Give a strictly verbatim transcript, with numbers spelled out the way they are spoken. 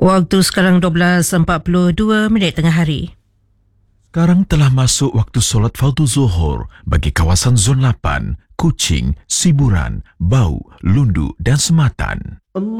Waktu sekarang dua belas empat puluh dua minit tengah hari. Sekarang telah masuk waktu solat fardu zuhur bagi kawasan Zon lapan, Kuching, Siburan, Bau, Lundu dan Sematan.